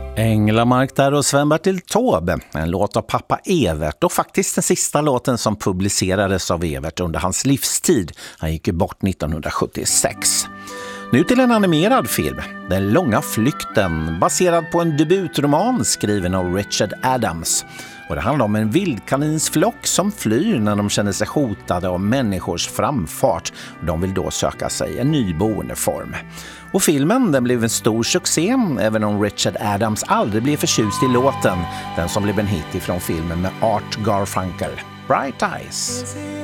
Änglamark där och Sven-Bertil Taube, en låt av pappa Evert och faktiskt den sista låten som publicerades av Evert under hans livstid. Han gick ju bort 1976. Nu till en animerad film, Den långa flykten, baserad på en debutroman skriven av Richard Adams. Och det handlar om en vildkaninsflock som flyr när de känner sig hotade av människors framfart. De vill då söka sig en ny boendeform. Och filmen den blev en stor succé, även om Richard Adams aldrig blev förtjust i låten. Den som blev en hit ifrån filmen med Art Garfunkel, Bright Eyes.